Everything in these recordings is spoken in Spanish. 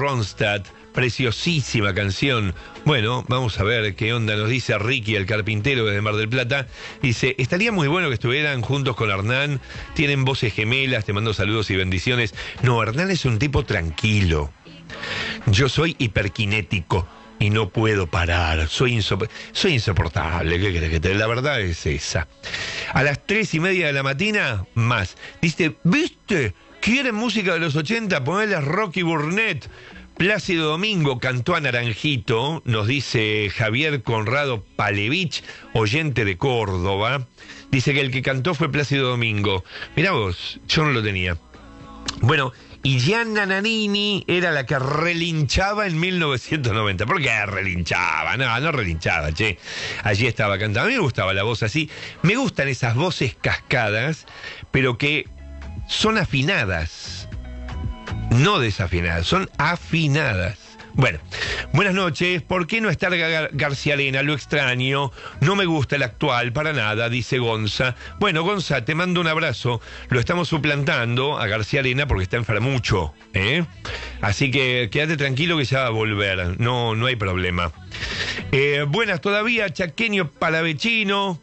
Ronstadt, preciosísima canción. Bueno, vamos a ver qué onda nos dice Ricky, el carpintero desde Mar del Plata. Dice, estaría muy bueno que estuvieran juntos con Hernán, tienen voces gemelas, te mando saludos y bendiciones. No, Hernán es un tipo tranquilo. Yo soy hiperkinético y no puedo parar, soy insoportable, ¿qué crees que te? La verdad es esa. A las 3:30 de la mañana, más. Dice, ¿viste? ¿Quieren música de los 80? Ponele Rocky Burnett. Plácido Domingo cantó a Naranjito, nos dice Javier Conrado Palevich, oyente de Córdoba. Dice que el que cantó fue Plácido Domingo. Mirá vos, yo no lo tenía. Bueno, y Gianna Nannini era la que relinchaba en 1990. ¿Por qué relinchaba? No relinchaba, che. Allí estaba cantando. A mí me gustaba la voz así. Me gustan esas voces cascadas, pero que son afinadas. No desafinadas, son afinadas. Bueno, buenas noches. ¿Por qué no está García Arena? Lo extraño. No me gusta el actual para nada, dice Gonza. Bueno, Gonza, te mando un abrazo. Lo estamos suplantando a García Arena porque está enfermucho, ¿eh? Así que quédate tranquilo que ya va a volver. No hay problema. Buenas todavía, Chaqueño Palavecino.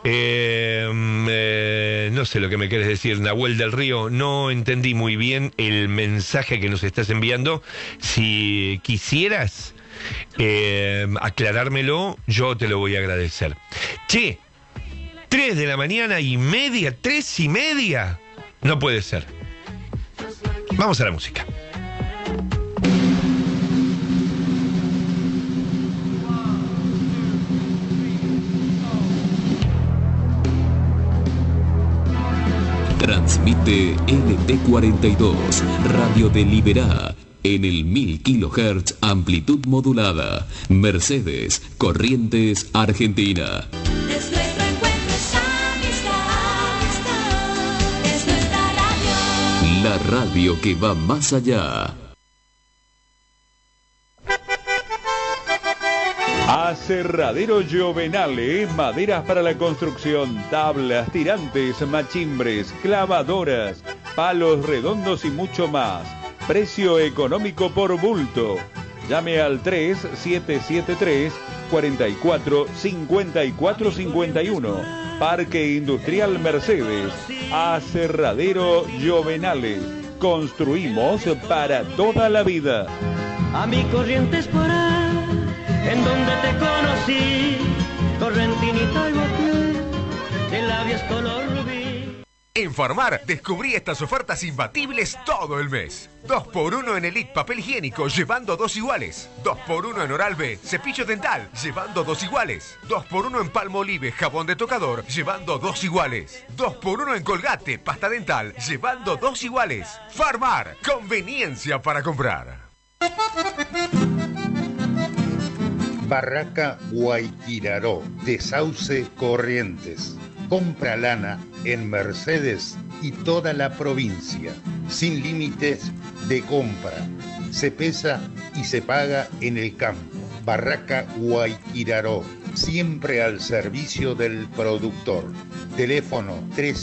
No sé lo que me quieres decir, Nahuel del Río. No entendí muy bien el mensaje que nos estás enviando. Si quisieras aclarármelo, yo te lo voy a agradecer. Che, 3:30, 3:30. No puede ser. Vamos a la música. Transmite LT42, Radio de Liberá, en el 1000 kHz, amplitud modulada. Mercedes, Corrientes, Argentina. Es nuestro encuentro, es amistad, es nuestra radio. La radio que va más allá. Aserradero Giovenale, maderas para la construcción, tablas, tirantes, machimbres, clavadoras, palos redondos y mucho más. Precio económico por bulto. Llame al 3773 44 54 51. Parque Industrial Mercedes. Aserradero Giovenale. Construimos para toda la vida. A mi Corrientes por ahí, en donde te conocí, correntinita y boqué, de labios color rubí. En Farmar descubrí estas ofertas imbatibles todo el mes. 2x1 en Elite papel higiénico, llevando 2 iguales. 2x1 en Oral-B, cepillo dental, llevando 2 iguales. 2x1 en Palmolive, jabón de tocador, llevando 2 iguales. 2x1 en Colgate, pasta dental, llevando 2 iguales. Farmar, conveniencia para comprar. Barraca Guayquiraró, de Sauce Corrientes. Compra lana en Mercedes y toda la provincia, sin límites de compra. Se pesa y se paga en el campo. Barraca Guayquiraró, siempre al servicio del productor. Teléfono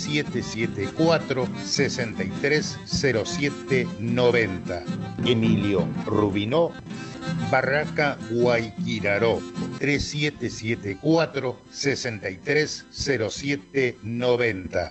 3774-630790. Emilio Rubinó, Barraca Guayquiraró, 3774-630790.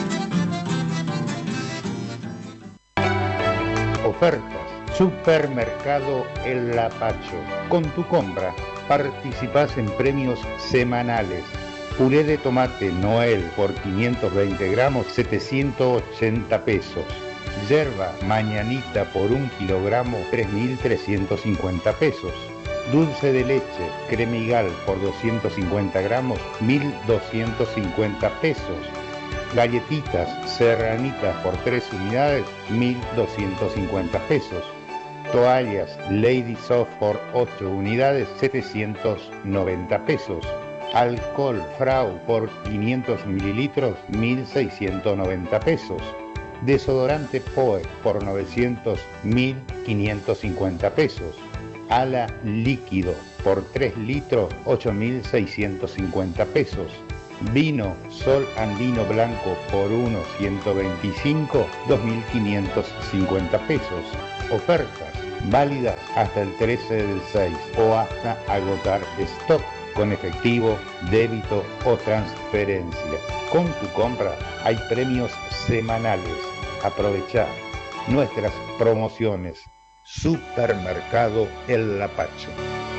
Ofertas. Supermercado El Lapacho. Con tu compra participás en premios semanales. Puré de tomate Noel por 520 gramos, 780 pesos. Yerba Mañanita por 1 kilogramo, 3.350 pesos. Dulce de leche Cremigal por 250 gramos, 1.250 pesos. Galletitas Serranitas por 3 unidades, 1.250 pesos. Toallas Lady Soft por 8 unidades, 790 pesos. Alcohol Frau por 500 mililitros, 1.690 pesos. Desodorante Poe por 900, 1.550 pesos. Ala líquido por 3 litros, 8.650 pesos. Vino Sol Andino Blanco por 1, 125, 2.550 pesos. Ofertas. válidas hasta el 13 del 6 o hasta agotar stock con efectivo, débito o transferencia. Con tu compra hay premios semanales. Aprovechá nuestras promociones. Supermercado El Lapacho.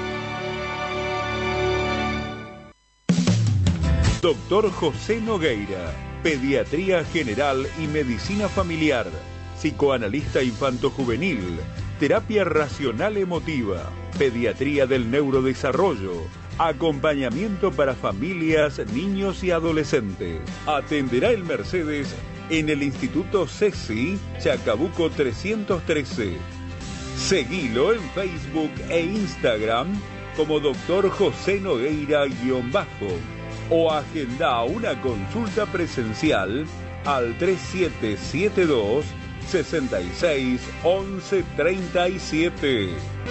Doctor José Nogueira, Pediatría General y Medicina Familiar, Psicoanalista Infanto-Juvenil, Terapia Racional Emotiva, Pediatría del Neurodesarrollo, Acompañamiento para familias, niños y adolescentes. Atenderá el Mercedes en el Instituto CECI, Chacabuco 313. Seguilo en Facebook e Instagram como Dr. José Nogueira_ o agenda una consulta presencial al 3772 66 11 37.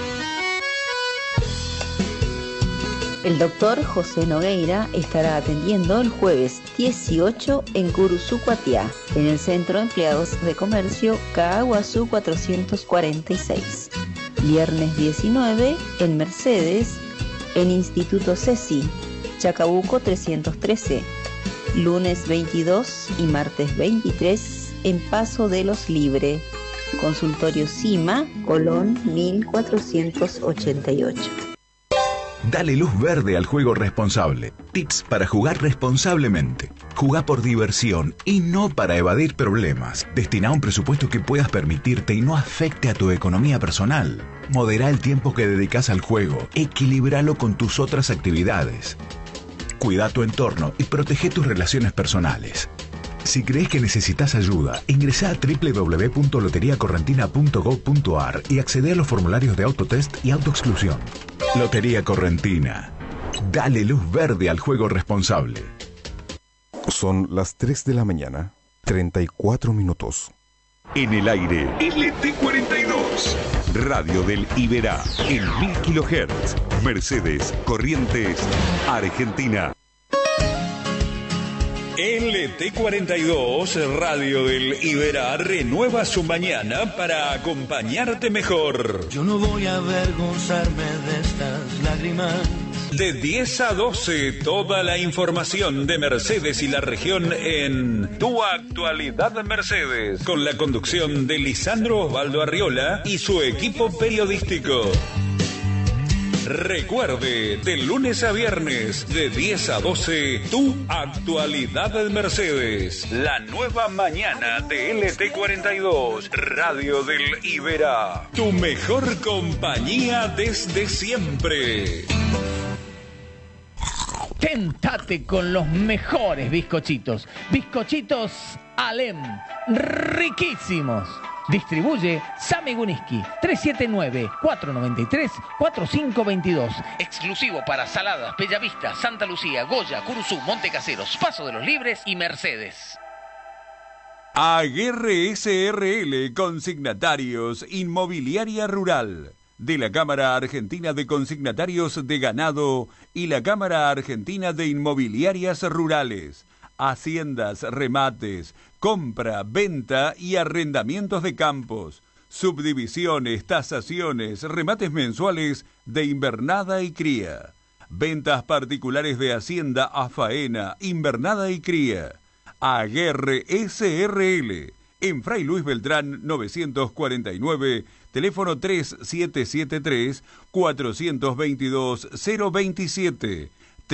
El doctor José Nogueira estará atendiendo el jueves 18 en Curuzú, Cuatiá, en el Centro de Empleados de Comercio Caaguazú 446. Viernes 19 en Mercedes, en Instituto CECI, Chacabuco 313. Lunes 22 y martes 23 en Paso de los Libre. Consultorio CIMA, Colón 1488. Dale luz verde al juego responsable. Tips para jugar responsablemente. Jugá por diversión y no para evadir problemas. Destina un presupuesto que puedas permitirte y no afecte a tu economía personal. Modera el tiempo que dedicas al juego. Equilíbralo con tus otras actividades. Cuida tu entorno y protege tus relaciones personales. Si crees que necesitas ayuda, ingresá a www.loteriacorrentina.gov.ar y accede a los formularios de autotest y autoexclusión. Lotería Correntina. Dale luz verde al juego responsable. Son las 3 de la mañana, 34 minutos. En el aire, LT42. Radio del Iberá, en 1000 kHz. Mercedes, Corrientes, Argentina. LT42, Radio del Iberá, renueva su mañana para acompañarte mejor. Yo no voy a avergonzarme de estas lágrimas. De 10 a 12, toda la información de Mercedes y la región en Tu Actualidad Mercedes, con la conducción de Lisandro Osvaldo Arriola y su equipo periodístico. Recuerde, de lunes a viernes, de 10 a 12, Tu Actualidad Mercedes. La nueva mañana de LT42, Radio del Iberá. Tu mejor compañía desde siempre. Tentate con los mejores bizcochitos. Bizcochitos Alem. Riquísimos. Distribuye Sami Guniski, 379-493-4522. Exclusivo para Saladas, Bellavista, Santa Lucía, Goya, Curuzú, Montecaseros, Paso de los Libres y Mercedes. Aguerre SRL, Consignatarios, Inmobiliaria Rural. De la Cámara Argentina de Consignatarios de Ganado y la Cámara Argentina de Inmobiliarias Rurales. Haciendas, remates, compra, venta y arrendamientos de campos, subdivisiones, tasaciones, remates mensuales de invernada y cría, ventas particulares de hacienda a faena, invernada y cría. Aguerre SRL, en Fray Luis Beltrán 949, teléfono 3732-422-027,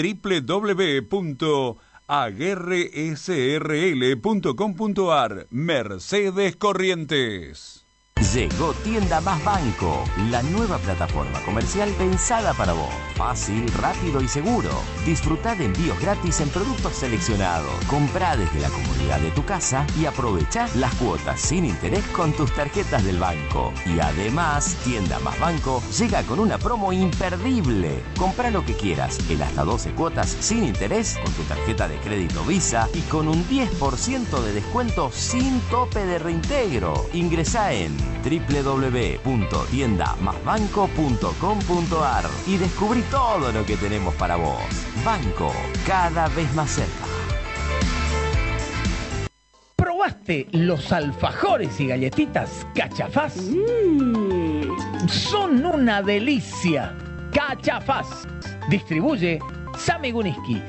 www.aguerresrl.com.ar. Mercedes Corrientes. Llegó Tienda Más Banco, la nueva plataforma comercial pensada para vos. Fácil, rápido y seguro. Disfrutá de envíos gratis en productos seleccionados. Comprá desde la comodidad de tu casa y aprovechá las cuotas sin interés con tus tarjetas del banco. Y además, Tienda Más Banco llega con una promo imperdible. Comprá lo que quieras en hasta 12 cuotas sin interés con tu tarjeta de crédito Visa y con un 10% de descuento sin tope de reintegro. Ingresá en www.tiendamasbanco.com.ar y descubrí todo lo que tenemos para vos. Banco, cada vez más cerca. ¿Probaste los alfajores y galletitas Cachafaz? son una delicia. Cachafaz. Distribuye Sami Guniski,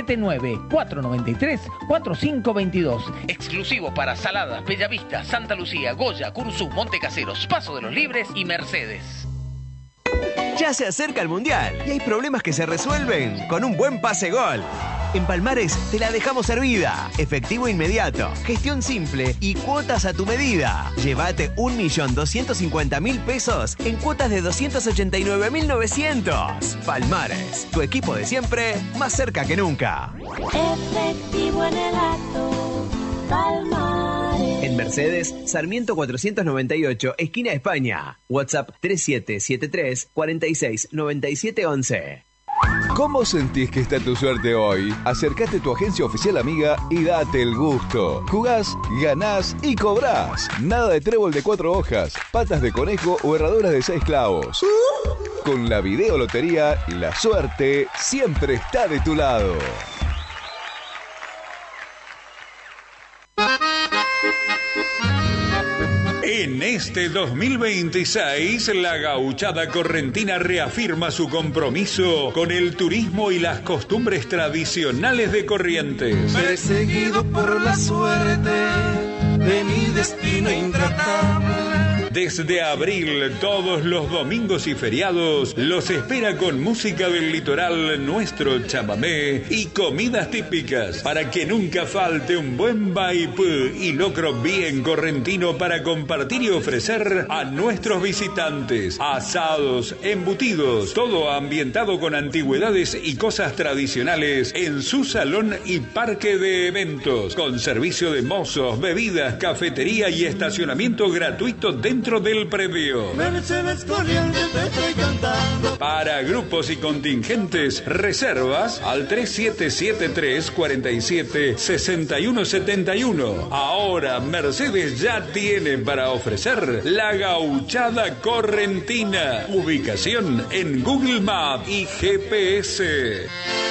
379-493-4522. Exclusivo para Saladas, Bellavista, Santa Lucía, Goya, Curuzú, Montecaseros, Paso de los Libres y Mercedes. Ya se acerca el Mundial y hay problemas que se resuelven con un buen pase gol. En Palmares te la dejamos servida. Efectivo inmediato, gestión simple y cuotas a tu medida. Llévate 1.250.000 pesos en cuotas de 289.900. Palmares, tu equipo de siempre, más cerca que nunca. Efectivo en el acto, Palmares. En Mercedes, Sarmiento 498, esquina España. WhatsApp 3773 46 97 11. ¿Cómo sentís que está tu suerte hoy? Acércate a tu agencia oficial amiga y date el gusto. Jugás, ganás y cobrás. Nada de trébol de 4 hojas, patas de conejo o herraduras de 6 clavos. Con la videolotería, la suerte siempre está de tu lado. En este 2026, la Gauchada Correntina reafirma su compromiso con el turismo y las costumbres tradicionales de Corrientes. Perseguido por la suerte de mi destino intratable. Desde abril, todos los domingos y feriados, los espera con música del litoral, nuestro chamamé y comidas típicas, para que nunca falte un buen vaipú y locro bien correntino para compartir y ofrecer a nuestros visitantes. Asados, embutidos, todo ambientado con antigüedades y cosas tradicionales en su salón y parque de eventos, con servicio de mozos, bebidas, cafetería y estacionamiento gratuito dentro del predio. Mercedes Corrientes te estoy cantando. Para grupos y contingentes, reservas al 3773 47 61 71. Ahora Mercedes ya tiene para ofrecer la Gauchada Correntina. Ubicación en Google Maps y GPS.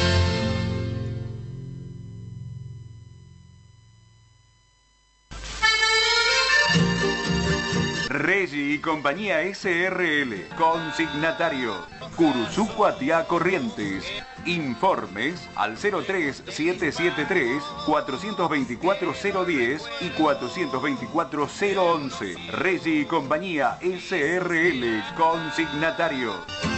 Regi y Compañía SRL, consignatario, Curuzú Cuatiá Corrientes. Informes al 03773 424 010 y 424 011. Regi y Compañía SRL, consignatario.